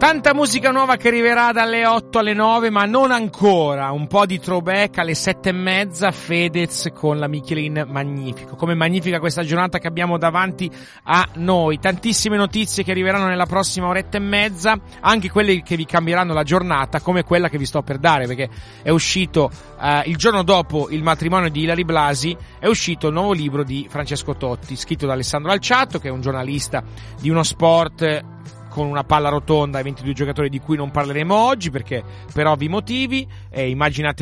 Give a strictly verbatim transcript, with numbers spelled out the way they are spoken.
Tanta musica nuova che arriverà dalle otto alle nove, ma non ancora. Un po' di throwback alle sette e mezza, Fedez con la Michelin Magnifico. Come magnifica questa giornata che abbiamo davanti a noi. Tantissime notizie che arriveranno nella prossima oretta e mezza, anche quelle che vi cambieranno la giornata, come quella che vi sto per dare, perché è uscito eh, il giorno dopo il matrimonio di Ilary Blasi, è uscito il nuovo libro di Francesco Totti, scritto da Alessandro Alciatto, che è un giornalista di uno sport con una palla rotonda e ventidue giocatori di cui non parleremo oggi perché per ovvi motivi, eh, immaginate